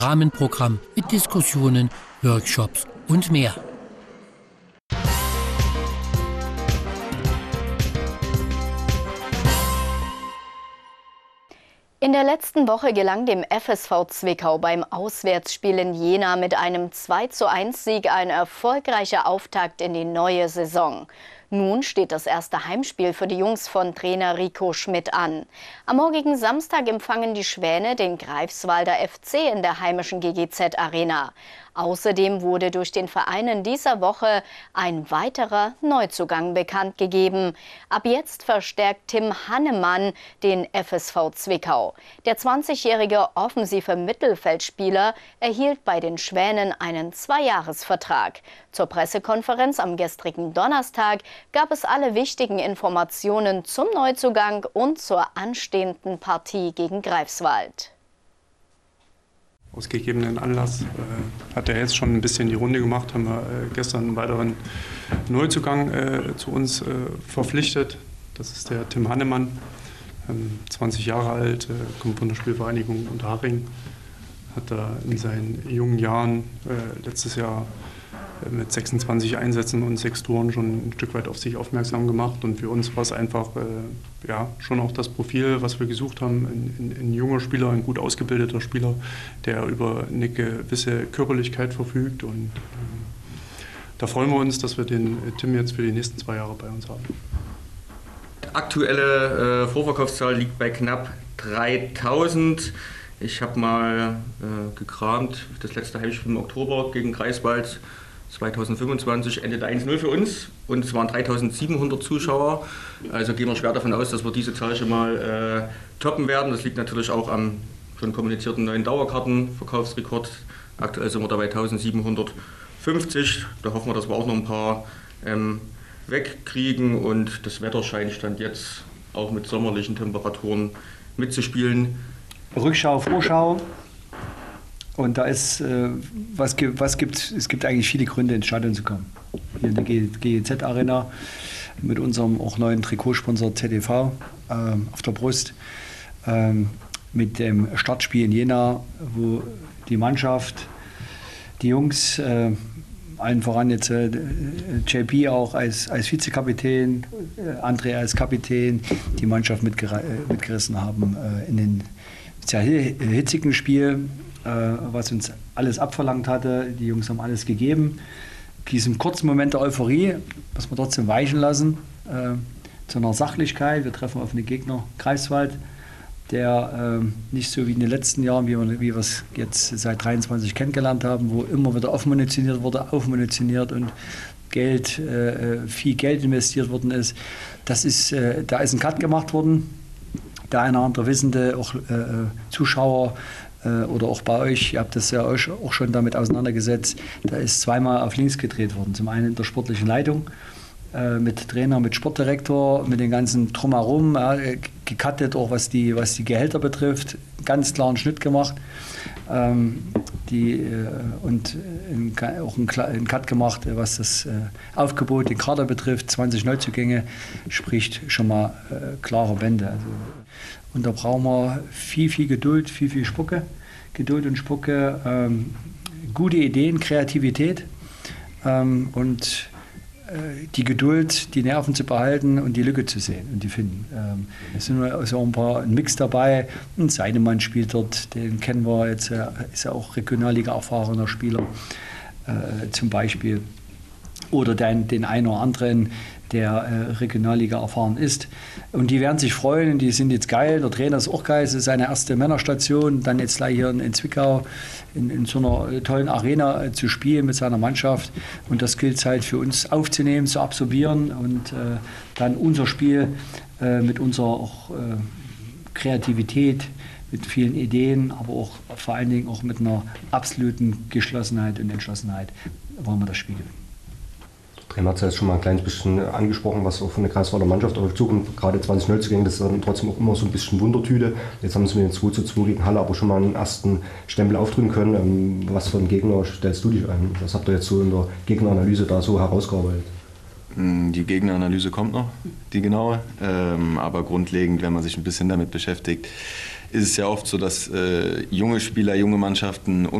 Rahmenprogramm mit Diskussionen, Workshops und mehr. In der letzten Woche gelang dem FSV Zwickau beim Auswärtsspiel in Jena mit einem 2:1-Sieg ein erfolgreicher Auftakt in die neue Saison. Nun steht das erste Heimspiel für die Jungs von Trainer Rico Schmidt an. Am morgigen Samstag empfangen die Schwäne den Greifswalder FC in der heimischen GGZ Arena. Außerdem wurde durch den Verein in dieser Woche ein weiterer Neuzugang bekannt gegeben. Ab jetzt verstärkt Tim Hannemann den FSV Zwickau. Der 20-jährige offensive Mittelfeldspieler erhielt bei den Schwänen einen 2-Jahres-Vertrag. Zur Pressekonferenz am gestrigen Donnerstag gab es alle wichtigen Informationen zum Neuzugang und zur anstehenden Partie gegen Greifswald. Aus gegebenen Anlass hat er jetzt schon ein bisschen die Runde gemacht, haben wir gestern einen weiteren Neuzugang zu uns verpflichtet. Das ist der Tim Hannemann, 20 Jahre alt, kommt von der Spielvereinigung Unterhaching, hat da in seinen jungen Jahren letztes Jahr mit 26 Einsätzen und 6 Toren schon ein Stück weit auf sich aufmerksam gemacht. Und für uns war es einfach schon auch das Profil, was wir gesucht haben. Ein junger Spieler, ein gut ausgebildeter Spieler, der über eine gewisse Körperlichkeit verfügt. Und da freuen wir uns, dass wir den Tim jetzt für die nächsten 2 Jahre bei uns haben. Die aktuelle Vorverkaufszahl liegt bei knapp 3.000. Ich habe mal gekramt, das letzte Heimspiel im Oktober gegen Greifswald 2025 endete 1:0 für uns und es waren 3.700 Zuschauer. Also gehen wir schwer davon aus, dass wir diese Zahl schon mal toppen werden. Das liegt natürlich auch am schon kommunizierten neuen Dauerkartenverkaufsrekord. Aktuell sind wir da bei 1.750. Da hoffen wir, dass wir auch noch ein paar wegkriegen und das Wetter scheint Stand jetzt auch mit sommerlichen Temperaturen mitzuspielen. Rückschau, Vorschau. Und da ist, es gibt eigentlich viele Gründe, ins Stadion zu kommen. Hier in der GGZ Arena mit unserem auch neuen Trikotsponsor ZDV auf der Brust. Mit dem Startspiel in Jena, wo die Mannschaft, die Jungs, allen voran jetzt JP auch als Vizekapitän, André als Kapitän, die Mannschaft mitgerissen haben in den sehr hitzigen Spiel, was uns alles abverlangt hatte. Die Jungs haben alles gegeben. Diesem kurzen Moment der Euphorie, was wir trotzdem weichen lassen, zu einer Sachlichkeit. Wir treffen auf einen Gegner, Greifswald, der nicht so wie in den letzten Jahren, wie wir es jetzt seit 23 kennengelernt haben, wo immer wieder aufmunitioniert und viel Geld investiert worden ist. Da ist ein Cut gemacht worden. Der eine oder andere Wissende, auch Zuschauer oder auch bei euch, ihr habt das ja euch auch schon damit auseinandergesetzt, da ist zweimal auf links gedreht worden. Zum einen in der sportlichen Leitung, mit Trainer, mit Sportdirektor, mit den ganzen Drumherum, gecuttet, auch was die Gehälter betrifft, ganz klaren Schnitt gemacht. Und auch einen Cut gemacht, was das Aufgebot, den Kader betrifft, 20 Neuzugänge, spricht schon mal klare Bände. Also, und da brauchen wir viel Geduld, viel Spucke. Geduld und Spucke, gute Ideen, Kreativität und die Geduld, die Nerven zu behalten und die Lücke zu sehen und die finden. Es sind also ein Mix dabei. Ein Seidemann spielt dort, den kennen wir jetzt, ist ja auch Regionalliga erfahrener Spieler zum Beispiel. Oder den einen oder anderen, der Regionalliga erfahren ist. Und die werden sich freuen, die sind jetzt geil. Der Trainer ist auch geil, es ist seine erste Männerstation. Dann jetzt gleich hier in Zwickau in so einer tollen Arena zu spielen mit seiner Mannschaft. Und das gilt es halt für uns aufzunehmen, zu absorbieren und dann unser Spiel mit unserer auch, Kreativität, mit vielen Ideen, aber auch vor allen Dingen auch mit einer absoluten Geschlossenheit und Entschlossenheit wollen wir das Spiel gewinnen. Der Trainer hat es ja jetzt schon mal ein kleines bisschen angesprochen, was auch von der Greifswalder Mannschaft auf Zukunft, gerade 20 Neuzugänge, das ist dann trotzdem auch immer so ein bisschen Wundertüte. Jetzt haben sie mit dem 2:2 gegen Halle aber schon mal einen ersten Stempel aufdrücken können. Was für einen Gegner stellst du dich ein? Was habt ihr jetzt so in der Gegneranalyse da so herausgearbeitet? Die Gegneranalyse kommt noch, die genaue, aber grundlegend, wenn man sich ein bisschen damit beschäftigt, ist es ja oft so, dass junge Spieler, junge Mannschaften